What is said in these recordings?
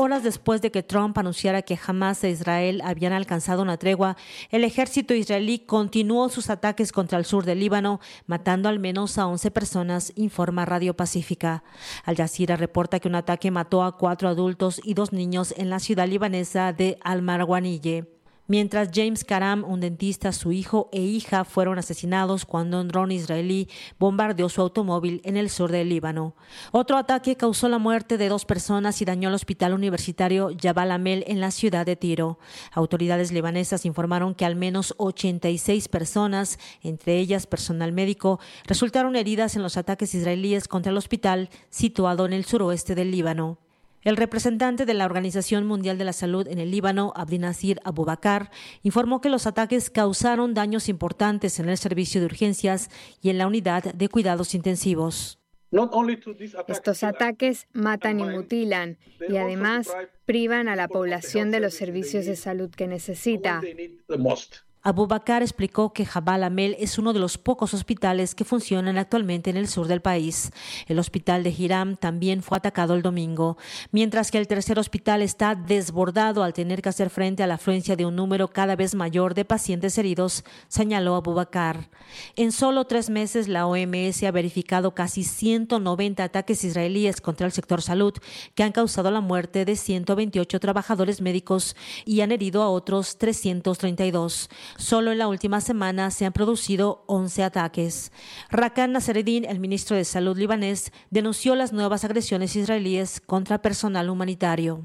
Horas después de que Trump anunciara que Hamas e Israel habían alcanzado una tregua, el ejército israelí continuó sus ataques contra el sur del Líbano, matando al menos a 11 personas, informa Radio Pacífica. Al Jazeera reporta que un ataque mató a 4 adultos y 2 niños en la ciudad libanesa de Al-Marwaniyeh. Mientras James Karam, un dentista, su hijo e hija fueron asesinados cuando un dron israelí bombardeó su automóvil en el sur del Líbano. Otro ataque causó la muerte de 2 personas y dañó el hospital universitario Jabal Amel en la ciudad de Tiro. Autoridades libanesas informaron que al menos 86 personas, entre ellas personal médico, resultaron heridas en los ataques israelíes contra el hospital situado en el suroeste del Líbano. El representante de la Organización Mundial de la Salud en el Líbano, Abdinazir Abubakar, informó que los ataques causaron daños importantes en el servicio de urgencias y en la unidad de cuidados intensivos. Estos ataques matan y mutilan y además privan a la población de los servicios de salud que necesita. Abubakar explicó que Jabal Amel es uno de los pocos hospitales que funcionan actualmente en el sur del país. El hospital de Hiram también fue atacado el domingo, mientras que el tercer hospital está desbordado al tener que hacer frente a la afluencia de un número cada vez mayor de pacientes heridos, señaló Abubakar. En solo 3 meses, la OMS ha verificado casi 190 ataques israelíes contra el sector salud que han causado la muerte de 128 trabajadores médicos y han herido a otros 332. Solo en la última semana se han producido 11 ataques. Rakan Nassereddin, el ministro de Salud libanés, denunció las nuevas agresiones israelíes contra personal humanitario.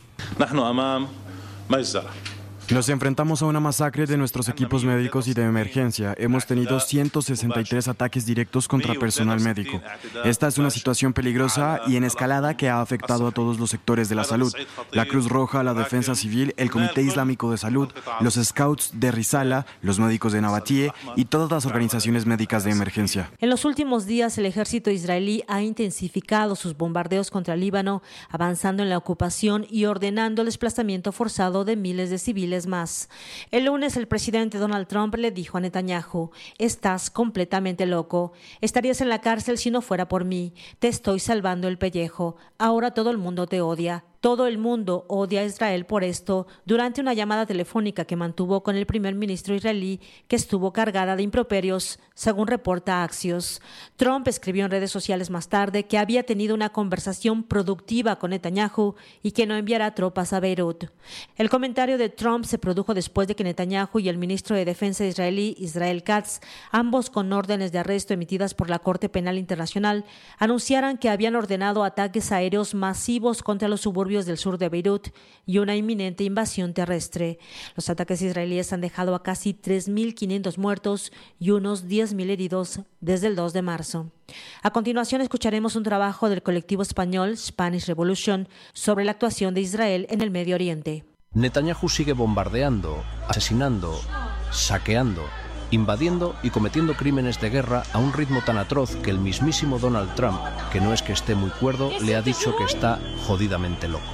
Nos enfrentamos a una masacre de nuestros equipos médicos y de emergencia. Hemos tenido 163 ataques directos contra personal médico. Esta es una situación peligrosa y en escalada que ha afectado a todos los sectores de la salud. La Cruz Roja, la Defensa Civil, el Comité Islámico de Salud, los Scouts de Risala, los médicos de Nabatie y todas las organizaciones médicas de emergencia. En los últimos días, el ejército israelí ha intensificado sus bombardeos contra el Líbano, avanzando en la ocupación y ordenando el desplazamiento forzado de miles de civiles más. El lunes el presidente Donald Trump le dijo a Netanyahu: estás completamente loco, estarías en la cárcel si no fuera por mí, te estoy salvando el pellejo, ahora todo el mundo te odia. Todo el mundo odia a Israel por esto, durante una llamada telefónica que mantuvo con el primer ministro israelí, que estuvo cargada de improperios, según reporta Axios. Trump escribió en redes sociales más tarde que había tenido una conversación productiva con Netanyahu y que no enviará tropas a Beirut. El comentario de Trump se produjo después de que Netanyahu y el ministro de Defensa israelí, Israel Katz, ambos con órdenes de arresto emitidas por la Corte Penal Internacional, anunciaran que habían ordenado ataques aéreos masivos contra los suburbios del sur de Beirut y una inminente invasión terrestre. Los ataques israelíes han dejado a casi 3.500 muertos y unos 10.000 heridos desde el 2 de marzo. A continuación escucharemos un trabajo del colectivo español Spanish Revolution sobre la actuación de Israel en el Medio Oriente. Netanyahu sigue bombardeando, asesinando, saqueando, invadiendo y cometiendo crímenes de guerra a un ritmo tan atroz que el mismísimo Donald Trump, que no es que esté muy cuerdo, le ha dicho que está jodidamente loco.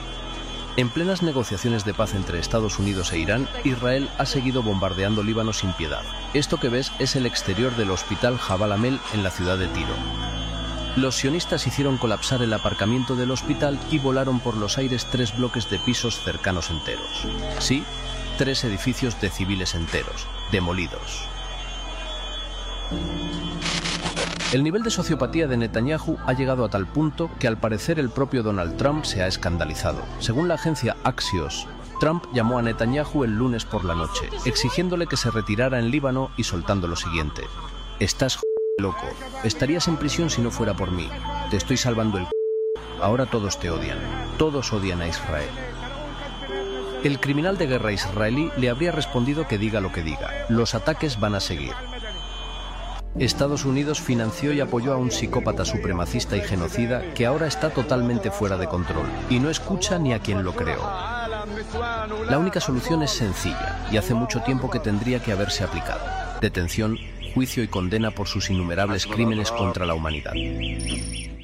En plenas negociaciones de paz entre Estados Unidos e Irán, Israel ha seguido bombardeando Líbano sin piedad. Esto que ves es el exterior del hospital Jabal Amel en la ciudad de Tiro. Los sionistas hicieron colapsar el aparcamiento del hospital y volaron por los aires 3 bloques de pisos cercanos enteros. Sí, 3 edificios de civiles enteros, demolidos. El nivel de sociopatía de Netanyahu ha llegado a tal punto que al parecer el propio Donald Trump se ha escandalizado. Según la agencia Axios, Trump llamó a Netanyahu el lunes por la noche, exigiéndole que se retirara en Líbano y soltando lo siguiente: estás loco, estarías en prisión si no fuera por mí, te estoy salvando el ahora todos te odian, todos odian a Israel. El criminal de guerra israelí le habría respondido que diga lo que diga, los ataques van a seguir. Estados Unidos financió y apoyó a un psicópata supremacista y genocida que ahora está totalmente fuera de control y no escucha ni a quien lo creó. La única solución es sencilla y hace mucho tiempo que tendría que haberse aplicado: detención, juicio y condena por sus innumerables crímenes contra la humanidad.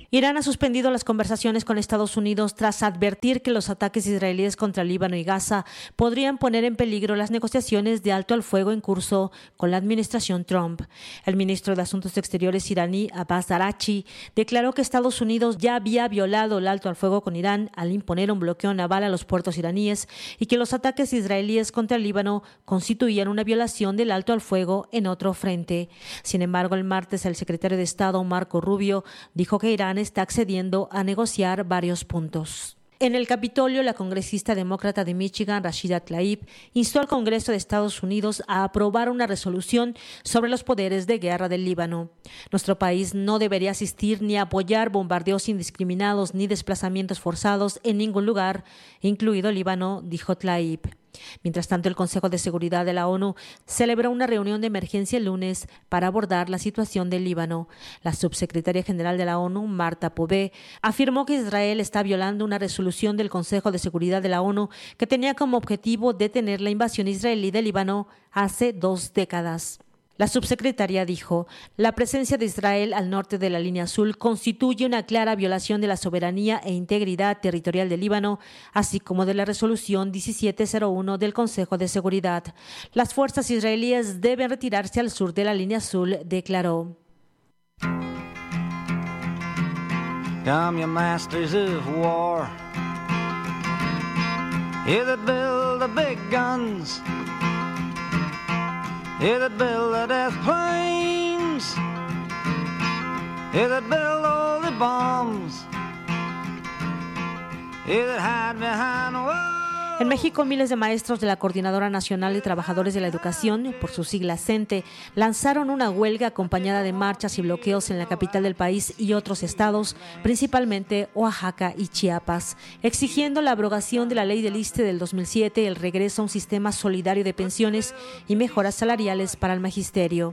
Irán ha suspendido las conversaciones con Estados Unidos tras advertir que los ataques israelíes contra Líbano y Gaza podrían poner en peligro las negociaciones de alto al fuego en curso con la administración Trump. El ministro de Asuntos Exteriores iraní, Abbas Araghchi, declaró que Estados Unidos ya había violado el alto al fuego con Irán al imponer un bloqueo naval a los puertos iraníes y que los ataques israelíes contra el Líbano constituían una violación del alto al fuego en otro frente. Sin embargo, el martes el secretario de Estado, Marco Rubio, dijo que Irán está accediendo a negociar varios puntos. En el Capitolio, la congresista demócrata de Michigan, Rashida Tlaib, instó al Congreso de Estados Unidos a aprobar una resolución sobre los poderes de guerra del Líbano. Nuestro país no debería asistir ni apoyar bombardeos indiscriminados ni desplazamientos forzados en ningún lugar, incluido Líbano, dijo Tlaib. Mientras tanto, el Consejo de Seguridad de la ONU celebró una reunión de emergencia el lunes para abordar la situación del Líbano. La subsecretaria general de la ONU, Marta Pobé, afirmó que Israel está violando una resolución del Consejo de Seguridad de la ONU que tenía como objetivo detener la invasión israelí del Líbano hace 2 décadas. La subsecretaria dijo, la presencia de Israel al norte de la línea azul constituye una clara violación de la soberanía e integridad territorial del Líbano, así como de la resolución 1701 del Consejo de Seguridad. Las fuerzas israelíes deben retirarse al sur de la línea azul, declaró. Come, you masters of war, you that build the big guns, you that build the death planes, you that build all the bombs, you that hide behind walls. En México, miles de maestros de la Coordinadora Nacional de Trabajadores de la Educación, por sus siglas CENTE, lanzaron una huelga acompañada de marchas y bloqueos en la capital del país y otros estados, principalmente Oaxaca y Chiapas, exigiendo la abrogación de la Ley del ISSSTE del 2007, el regreso a un sistema solidario de pensiones y mejoras salariales para el magisterio.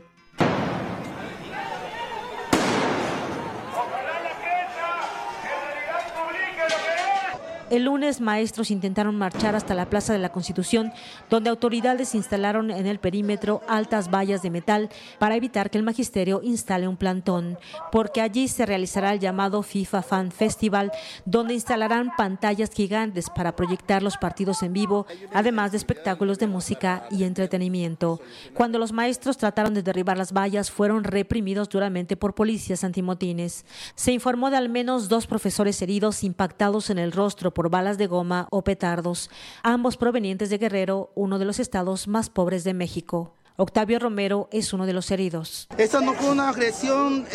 El lunes, maestros intentaron marchar hasta la Plaza de la Constitución, donde autoridades instalaron en el perímetro altas vallas de metal para evitar que el magisterio instale un plantón, porque allí se realizará el llamado FIFA Fan Festival, donde instalarán pantallas gigantes para proyectar los partidos en vivo, además de espectáculos de música y entretenimiento. Cuando los maestros trataron de derribar las vallas, fueron reprimidos duramente por policías antimotines. Se informó de al menos 2 profesores heridos impactados en el rostro por balas de goma o petardos, ambos provenientes de Guerrero, uno de los estados más pobres de México. Octavio Romero es uno de los heridos. Esa no fue una agresión,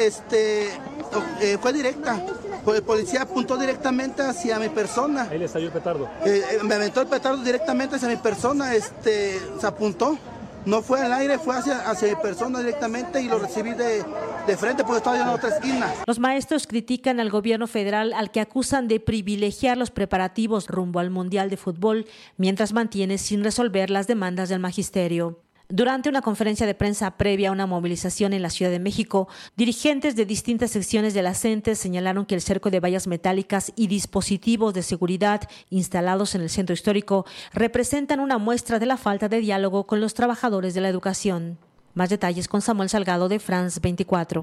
fue directa. El policía apuntó directamente hacia mi persona. ¿Ahí le estalló el petardo? Me aventó el petardo directamente hacia mi persona, se apuntó. No fue al aire, fue hacia mi persona directamente y lo recibí de frente porque estaba en la otra esquina. Los maestros critican al gobierno federal, al que acusan de privilegiar los preparativos rumbo al Mundial de Fútbol, mientras mantiene sin resolver las demandas del magisterio. Durante una conferencia de prensa previa a una movilización en la Ciudad de México, dirigentes de distintas secciones de la CENTE señalaron que el cerco de vallas metálicas y dispositivos de seguridad instalados en el centro histórico representan una muestra de la falta de diálogo con los trabajadores de la educación. Más detalles con Samuel Salgado de France 24.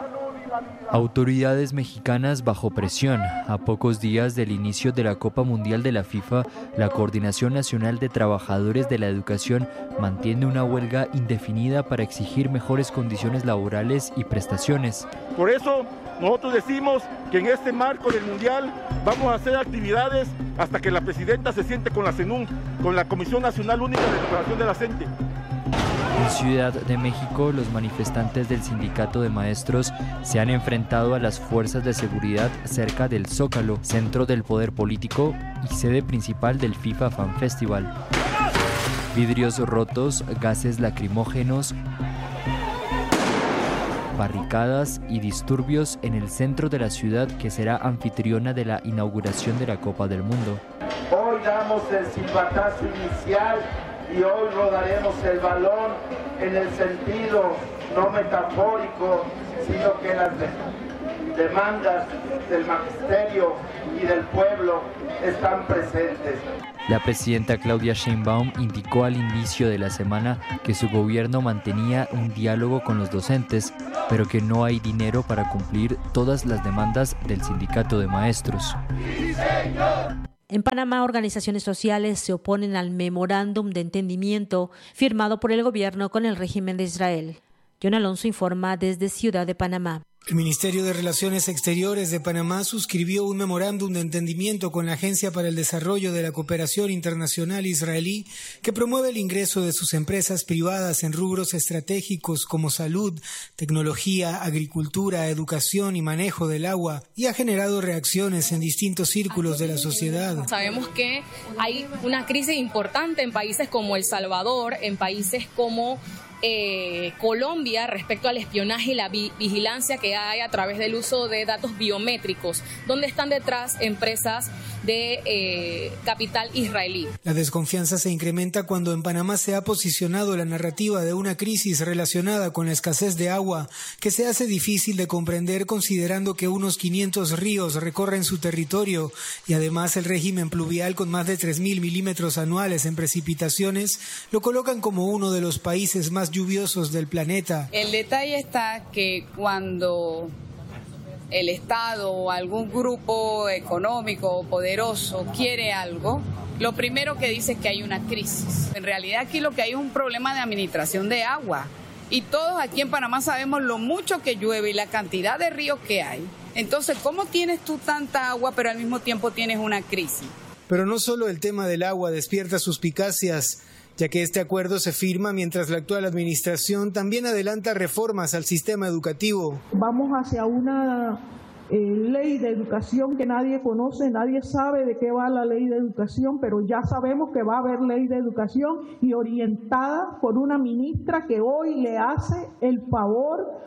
Autoridades mexicanas bajo presión. A pocos días del inicio de la Copa Mundial de la FIFA, la Coordinación Nacional de Trabajadores de la Educación mantiene una huelga indefinida para exigir mejores condiciones laborales y prestaciones. Por eso nosotros decimos que en este marco del Mundial vamos a hacer actividades hasta que la presidenta se siente con la CENUM, con la Comisión Nacional Única de Recuperación de la CENTE. En Ciudad de México, los manifestantes del Sindicato de Maestros se han enfrentado a las fuerzas de seguridad cerca del Zócalo, centro del poder político y sede principal del FIFA Fan Festival. Vidrios rotos, gases lacrimógenos, barricadas y disturbios en el centro de la ciudad, que será anfitriona de la inauguración de la Copa del Mundo. Hoy damos el silbatazo inicial y hoy rodaremos el balón en el sentido no metafórico, sino que demandas del magisterio y del pueblo están presentes. La presidenta Claudia Sheinbaum indicó al inicio de la semana que su gobierno mantenía un diálogo con los docentes, pero que no hay dinero para cumplir todas las demandas del sindicato de maestros. En Panamá, organizaciones sociales se oponen al memorándum de entendimiento firmado por el gobierno con el régimen de Israel. John Alonso informa desde Ciudad de Panamá. El Ministerio de Relaciones Exteriores de Panamá suscribió un memorándum de entendimiento con la Agencia para el Desarrollo de la Cooperación Internacional Israelí que promueve el ingreso de sus empresas privadas en rubros estratégicos como salud, tecnología, agricultura, educación y manejo del agua, y ha generado reacciones en distintos círculos de la sociedad. Sabemos que hay una crisis importante en países como El Salvador, en países como Colombia respecto al espionaje y la vigilancia que hay a través del uso de datos biométricos, donde están detrás empresas de capital israelí. La desconfianza se incrementa cuando en Panamá se ha posicionado la narrativa de una crisis relacionada con la escasez de agua, que se hace difícil de comprender considerando que unos 500 ríos recorren su territorio y además el régimen pluvial con más de 3.000 milímetros anuales en precipitaciones lo colocan como uno de los países más lluviosos del planeta. El detalle está que cuando el Estado o algún grupo económico poderoso quiere algo, lo primero que dice es que hay una crisis. En realidad aquí lo que hay es un problema de administración de agua. Y todos aquí en Panamá sabemos lo mucho que llueve y la cantidad de ríos que hay. Entonces, ¿cómo tienes tú tanta agua pero al mismo tiempo tienes una crisis? Pero no solo el tema del agua despierta suspicacias, ya que este acuerdo se firma mientras la actual administración también adelanta reformas al sistema educativo. Vamos hacia una ley de educación que nadie conoce, nadie sabe de qué va la ley de educación, pero ya sabemos que va a haber ley de educación y orientada por una ministra que hoy le hace el favor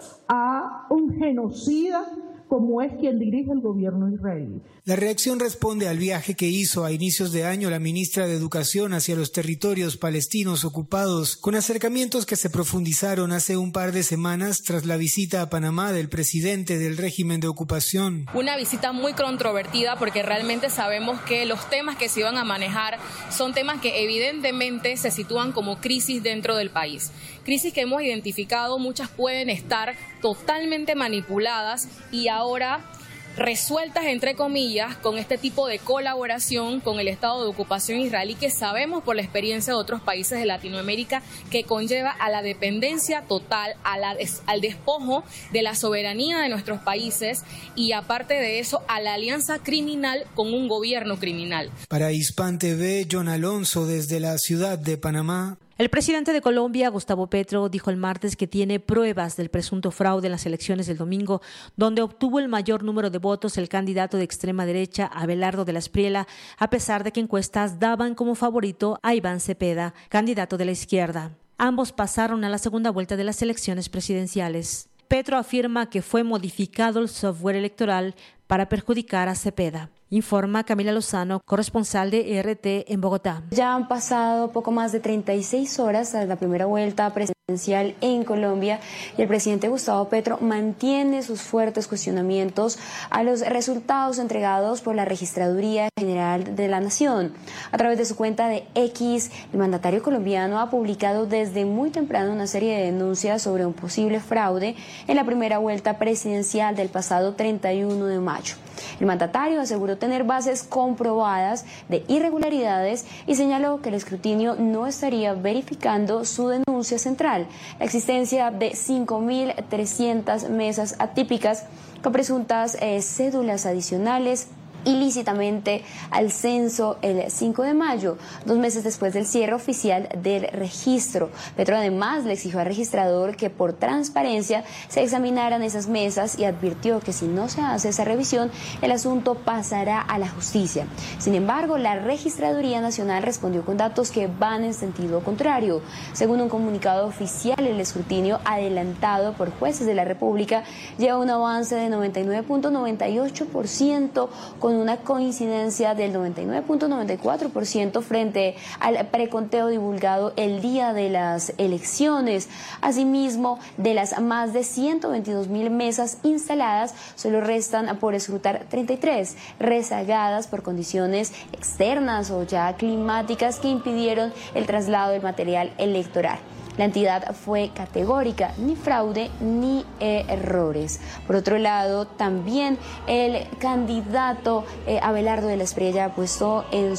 a un genocida como es quien dirige el gobierno israelí. La reacción responde al viaje que hizo a inicios de año la ministra de Educación hacia los territorios palestinos ocupados, con acercamientos que se profundizaron hace un par de semanas tras la visita a Panamá del presidente del régimen de ocupación. Una visita muy controvertida porque realmente sabemos que los temas que se iban a manejar son temas que evidentemente se sitúan como crisis dentro del país. Crisis que hemos identificado, muchas pueden estar totalmente manipuladas y ahora resueltas entre comillas con este tipo de colaboración con el Estado de ocupación israelí que sabemos por la experiencia de otros países de Latinoamérica que conlleva a la dependencia total, al despojo de la soberanía de nuestros países y aparte de eso a la alianza criminal con un gobierno criminal. Para Hispan TV, John Alonso desde la ciudad de Panamá. El presidente de Colombia, Gustavo Petro, dijo el martes que tiene pruebas del presunto fraude en las elecciones del domingo, donde obtuvo el mayor número de votos el candidato de extrema derecha, Abelardo de la Espriella, a pesar de que encuestas daban como favorito a Iván Cepeda, candidato de la izquierda. Ambos pasaron a la segunda vuelta de las elecciones presidenciales. Petro afirma que fue modificado el software electoral para perjudicar a Cepeda. Informa Camila Lozano, corresponsal de RT en Bogotá. Ya han pasado poco más de 36 horas tras la primera vuelta presidencial en Colombia y el presidente Gustavo Petro mantiene sus fuertes cuestionamientos a los resultados entregados por la Registraduría General de la Nación. A través de su cuenta de X, el mandatario colombiano ha publicado desde muy temprano una serie de denuncias sobre un posible fraude en la primera vuelta presidencial del pasado 31 de mayo. El mandatario aseguró tener bases comprobadas de irregularidades y señaló que el escrutinio no estaría verificando su denuncia central, la existencia de 5.300 mesas atípicas con presuntas cédulas adicionales ilícitamente al censo el 5 de mayo, 2 meses después del cierre oficial del registro. Petro además le exigió al registrador que por transparencia se examinaran esas mesas y advirtió que si no se hace esa revisión, el asunto pasará a la justicia. Sin embargo, la Registraduría Nacional respondió con datos que van en sentido contrario. Según un comunicado oficial, el escrutinio adelantado por jueces de la República lleva un avance de 99.98% con con una coincidencia del 99.94% frente al preconteo divulgado el día de las elecciones. Asimismo, de las más de 122.000 mesas instaladas, solo restan por escrutar 33, rezagadas por condiciones externas o ya climáticas que impidieron el traslado del material electoral. La entidad fue categórica: ni fraude ni errores. Por otro lado, también el candidato Abelardo de la Espriella ha puesto en